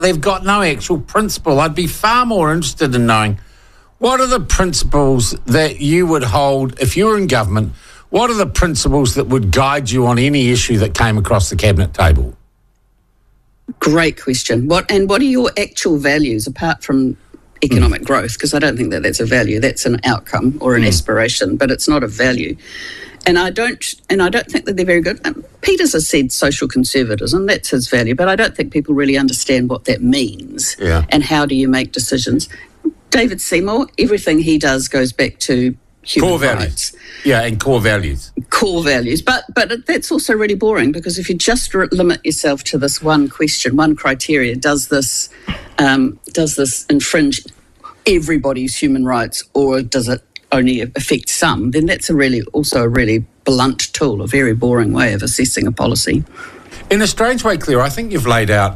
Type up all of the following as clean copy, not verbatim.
they've got no actual principle. I'd be far more interested in knowing what are the principles that you would hold if you were in government. What are the principles that would guide you on any issue that came across the cabinet table? Great question. What are your actual values apart from economic growth? Because I don't think that that's a value. That's an outcome or an aspiration, but it's not a value. And I don't think that they're very good. Peters has said social conservatism, that's his value, but I don't think people really understand what that means and how do you make decisions. David Seymour, everything he does goes back to human rights. Values. Yeah, and core values. Core values. But that's also really boring because if you just limit yourself to this one question, one criteria, does this infringe everybody's human rights or does it only affect some, then that's a really blunt tool, a very boring way of assessing a policy. In a strange way, Claire, I think you've laid out,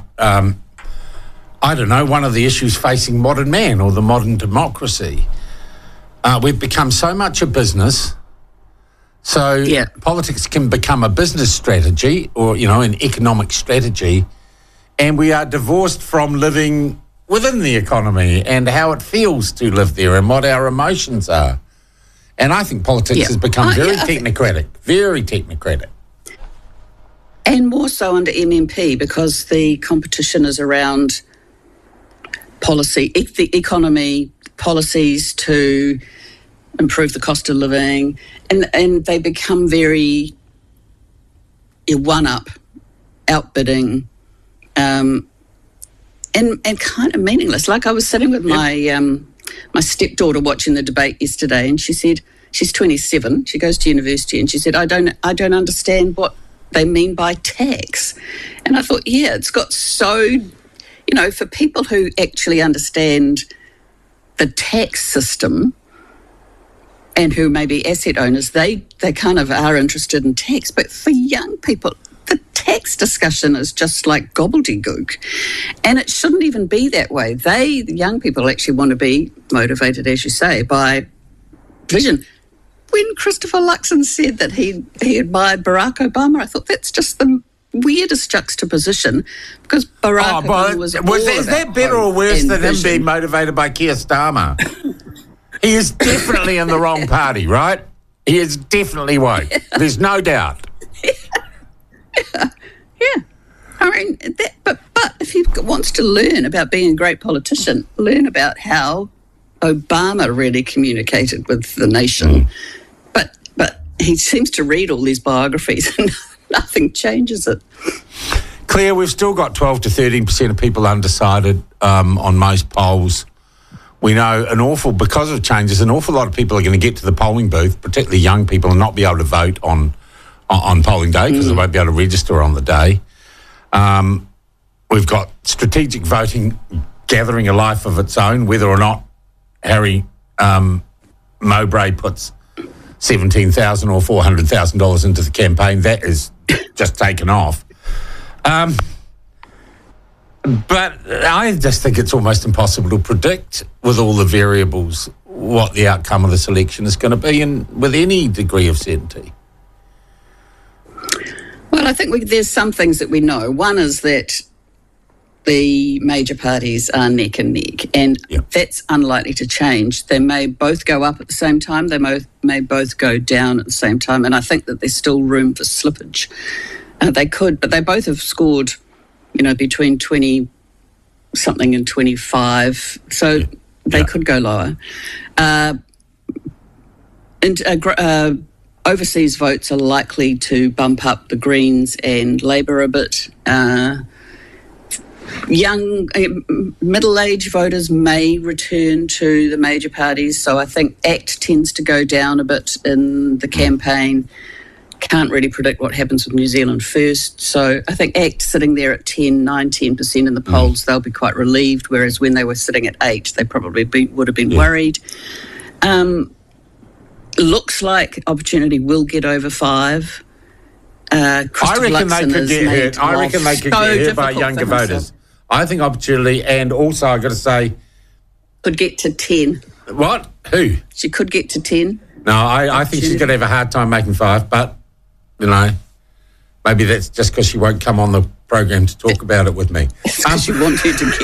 one of the issues facing modern man or the modern democracy. We've become so much a business, so politics can become a business strategy or, an economic strategy, and we are divorced from living within the economy and how it feels to live there and what our emotions are. And I think politics has become very technocratic. And more so under MMP because the competition is around policy, the economy, policies to improve the cost of living, and they become very one-up, outbidding, and kind of meaningless. Like I was sitting with my stepdaughter watching the debate yesterday, and she said she's 27. She goes to university, and she said, "I don't understand what they mean by tax." And I thought, it's got so, for people who actually understand the tax system and who may be asset owners, they kind of are interested in tax. But for young people, the tax discussion is just like gobbledygook. And it shouldn't even be that way. The young people actually want to be motivated, as you say, by vision. When Christopher Luxon said that he admired Barack Obama, I thought that's just the weirdest juxtaposition because Barack Obama was is that better or worse than him being motivated by Keir Starmer? He is definitely in the wrong party, right? He is definitely woke. There's no doubt. Yeah. I mean, but if he wants to learn about being a great politician, learn about how Obama really communicated with the nation. But he seems to read all these biographies and nothing changes it. Claire, we've still got 12 to 13% of people undecided on most polls. We know because of changes, an awful lot of people are going to get to the polling booth, particularly young people, and not be able to vote on polling day because they won't be able to register on the day. We've got strategic voting gathering a life of its own, whether or not Harry Mowbray puts $17,000 or $400,000 into the campaign. That is just taken off. But I just think it's almost impossible to predict with all the variables what the outcome of this election is going to be with any degree of certainty. Well, I think there's some things that we know. One is that the major parties are neck and neck, and that's unlikely to change. They may both go up at the same time. They may both go down at the same time, and I think that there's still room for slippage. They could, but they both have scored, between 20-something and 25, so they could go lower. Overseas votes are likely to bump up the Greens and Labour a bit. Young, middle-aged voters may return to the major parties, so I think ACT tends to go down a bit in the campaign. Can't really predict what happens with New Zealand First, so I think ACT sitting there at 10% in the polls, they'll be quite relieved, whereas when they were sitting at 8, they probably would have been worried. Looks like Opportunity will get over 5. I reckon they could get hurt. I reckon they could get hurt by younger voters. I think Opportunity, and also I've got to say, could get to 10. What? Who? She could get to 10. No, I think she's going to have a hard time making 5, but, maybe that's just because she won't come on the program to talk about it with me. Because you want her to get